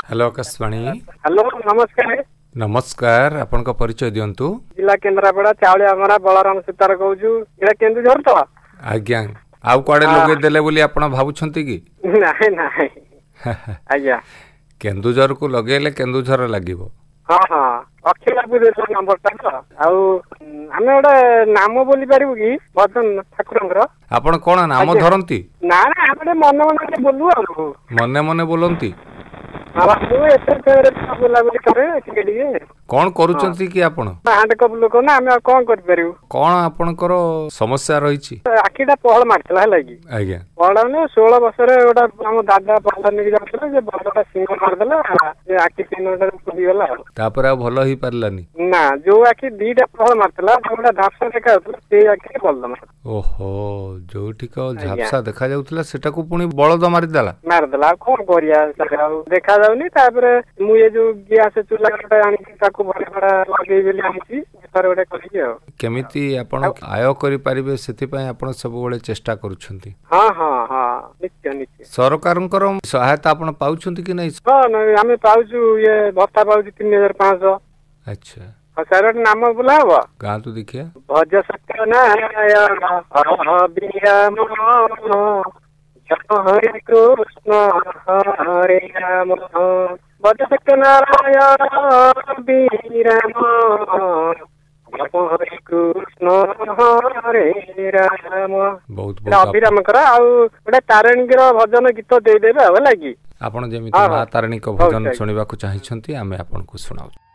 Hello Akashvani. Hello नमस्कार। नमस्कार, आपनका परिचय दियंतु। जिला केन्द्रापड़ा चावलिया हमरा बलराम सुतार कहूछु। एटा केन्दुझर तो? आज्ञा आउ कुआडे लगे देले बोली आपण भाबुछंती की? नाही नाही आज्ञा केन्दुझर को लगेले केन्दुझर लागिवो। हाँ हाँ अखिलापुर नंबर टा आउ आमे ओडे नाम बोली पारिबु की भजन ठाकुरंकर? आपण कोन नाम धरंती? ना ना आमे मन मन बोलू आ मने मने बोलंती। हां मु एते फेरे बोला बोली करे टिके टिके। कोन करूछंती की आपण? हांड कप लोक ना आमे कोन कर परिबु? कोन आपनकर समस्या रहिछि? आखिटा पहल मारतला लागी। आज्ञा पहलने 16 वर्ष रे ओडा हम दादा पहल नेकी जातले जे बलटा सिंह मार देला जे आखि तीनटा पुडी गेला। तापर आ भलो ही परलानी ना जो आखि दीटा पहल मारतला ओडा धापसा देखा होतला से आखि बलद मार। ओहो जोठी को झापसा देखा जाउतला सेटा को पुनी बळद मारि देला। मार देला कोन करिया देखा जाउनी। तापर मु ये जो गैस चूल्हा कटा आनी ताको भरे भरा लगे बेली आनी तार ओडे करी हो। केमिति आपण आय करि परिबे सेति पय आपण सब बेले चेष्टा करूछंती। हां हां हां निश्चय निश्चय। सरकारनकर सहायता आपण पाउछंती कि नै? हां आमे पाउछु ये भत्ता पाउछु 3500। अच्छा सर नाम बोला हवा गाँ तो देखिए भज सत्य नारायण हरे कृष्ण हरे राम भज सत्य नारायण हरे कृष्ण हरे राम। बहुत अभिराम कर आउ तारिणी भजन गीत देदेबे होला कि आपण जेमिति मां तारिणी को भजन सुनिबा को चाहिछंती आमे आपन को सुनाउ।